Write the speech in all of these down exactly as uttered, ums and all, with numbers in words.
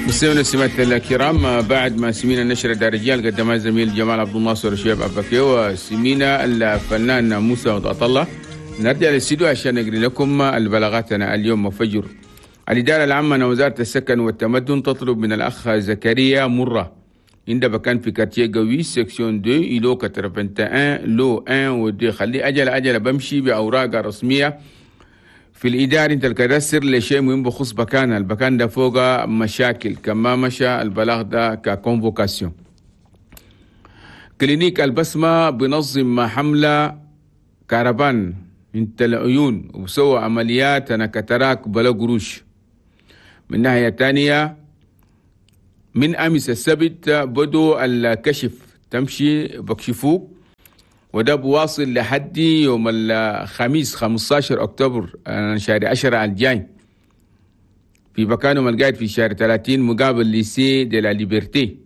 مستمعينا السمات الكرام، بعد ما سمينا النشرة الدارجية قدمها الزميل جمال عبد الناصر الشيخ أبكي وسمينا الفنان موسى وطلة، نرجع للاستديو عشان نقري لكم البلاغاتنا اليوم وفجر. الإدارة العامة لوزارة السكن والتمدن تطلب من الأخ زكريا مرة عند بكان في كارتيه قوي سكسيون اثنين إلو واحد وثمانين لو واحد ودي خلي أجل أجل بمشي بأوراق رسمية في الإدارة انت الكرسر لشيء مهم بخصوص بكان البكان ده فوق مشاكل كما مشى البلاغ ده ككونفوكاسيون. كلينيك البسمة بنظم حملة كاربان انت العيون وبسوى عمليات انا كتراك بلا قروش. من ناحية تانية من أمس السبت بدو الكشف تمشي بكشفوك وده بواصل لحد يوم الخميس خمسة عشر أكتوبر شهر عشرة الجاي في مكانهم القاعد في شهر ثلاثين مقابل ليسي دي لا ليبرتي.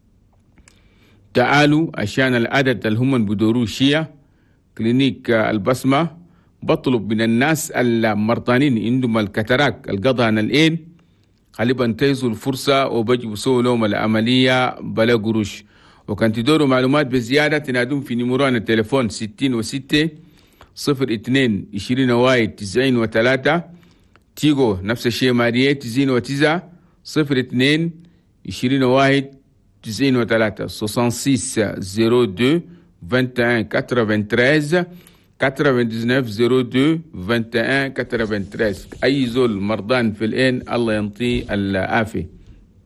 تعالوا عشان العدد اللي هم بدوروا الشيعة. كلينيك البسمة بطلب من الناس المرضانين عندهم الكتراك القضاء الآن غالبا انتهزوا الفرصة وبجوا سووا لهم العملية بلا قروش. وكان تدوروا معلومات بزيادة تنادون في نمران التليفون ستين وستة صفر اثنين عشرين واحد تسعين وثلاثة. تيجو نفس الشيء ماريه تسعين وتسعة صفر اثنين عشرين واحد تسعين وثلاثة ستة ستة صفر اثنين واحد واحد تسعتاشر تسعة وتسعين صفر اثنين واحد واحد تسعتاشر. أي زول مرضان في الآن الله ينطيه العافية.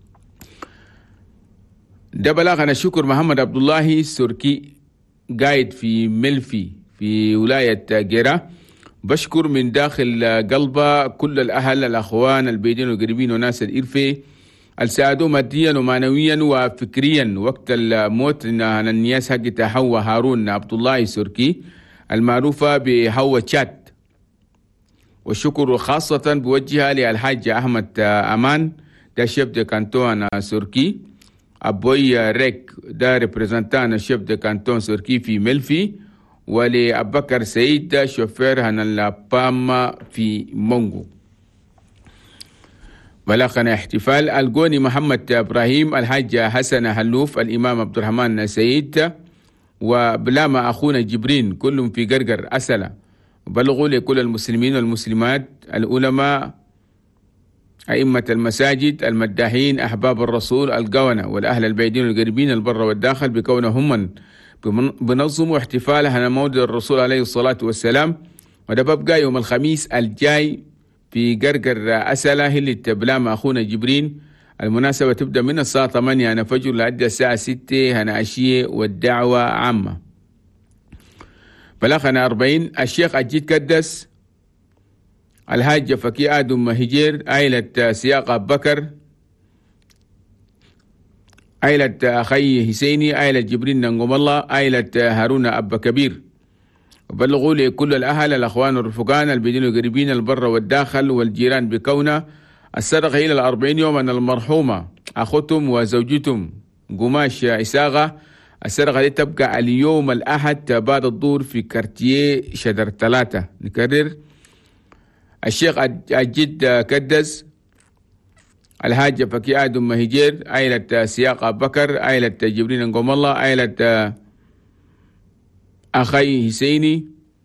ده بلاغنا شكر محمد عبد الله السركي قايد في ملفي في ولاية جيرة. بشكر من داخل قلبه كل الأهل الأخوان البيدين والقريبين وناس الإرفة الساعدوا ماديا ومعنويا وفكريا وقت الموت الناس حقت حوا هارون عبد الله السركي المعروفة بحوا تشات. والشكر خاصة بوجهها للحاج أحمد أمان ده شيف دي كانتون سركي. أبوي ريك ده ريبريزنتان شيف دي كانتون سركي في ملفي. ولأبكر سيد ده شوفير هنالابام في مونغو. بلغنا احتفال القوني محمد إبراهيم الحاج حسن حلوف الإمام عبد الرحمن سيد وبلاما أخونا جبرين كلهم في قرقر أسلة. بلغوا لكل المسلمين والمسلمات العلماء أئمة المساجد المداحين أحباب الرسول القونة والأهل البعيدين والقريبين البر والداخل بكونهم من بنظموا احتفال هنا مولد الرسول عليه الصلاة والسلام. وده ببقى يوم الخميس الجاي في قرقر أسلة هلة بلاما أخونا جبرين. المناسبة تبدأ من الساعة ثمانية هنا فجر لعد الساعة ستة هنا عشية والدعوة عامة. بلغنا أربعين الشيخ أجيد قدس الحاج فكي آدم هجير عائلة سياق أبو بكر عائلة أخي حسيني عائلة جبرين ننقم الله عائلة هارون أبو كبير. وبلغوا لكل الأهل الأخوان والرفقان البيدين والقريبين البر والداخل والجيران بكونه السرقة إلى الأربعين يوما المرحومة أخوتم وزوجتم قماش إساغة. السرقة دي تبقى اليوم الأحد بعد الظهر في كارتيه شدر ثلاثة. نكرر الشيخ أجد كدس الحاج فكي آدم مهجير عائلة سياق أبو بكر عائلة جبرين نقوم الله عائلة أخي حسيني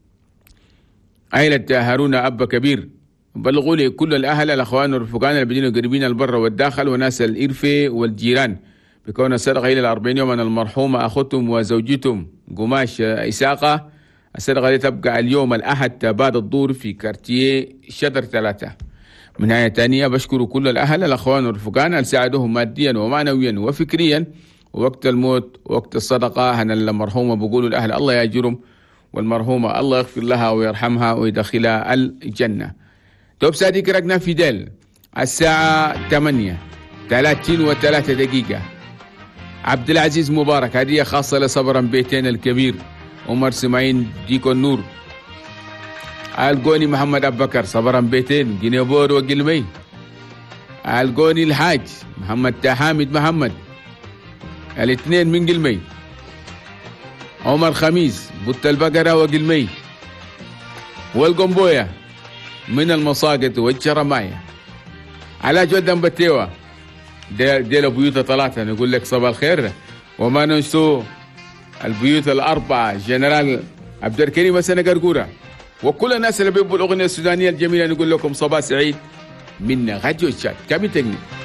عائلة هارون أبو كبير. بلغوا لي كل الأهل الأخوان والرفقان البدين والقريبين البر والداخل وناس الإرفة والجيران بكون السرقة إلى الأربعين يوما المرحومة أخوتم وزوجتم قماش إساقة. السرقة دي تبقى اليوم الأحد بعد الظهر في كارتيه شدر ثلاثة. من ناحية تانية بشكر كل الأهل الأخوان والرفقان اللي ساعدوهم ماديا ومعنويا وفكريا ووقت الموت ووقت الصدقة. هنا المرحومة بقولوا الأهل الله يجرم والمرحومة الله يغفر لها ويرحمها ويدخلها الجنة. توب سادي رقنا فيدال الساعة ثمانية ثلاثين وثلاثة دقيقة. عبد العزيز مبارك هدية خاصة لصبرا بيتين الكبير. عمر سماعين ديكو النور القوني محمد أبو بكر صبرا بيتين جنيبور وقلمي. القوني الحاج محمد حامد محمد الاثنين من قلمي. عمر خميس بط البقرة وقلمي. والقنبوية من المصاقة والجرماية على جودة بتيوة دي, دي البيوت ثلاثة نقول لك صباح الخير. وما ننسوا البيوت الأربعة جنرال عبد الكريم حسن قرقورة وكل الناس اللي بيحبوا الأغنية السودانية الجميلة نقول لكم صباح سعيد من غاديو تشات كابي تكنيك.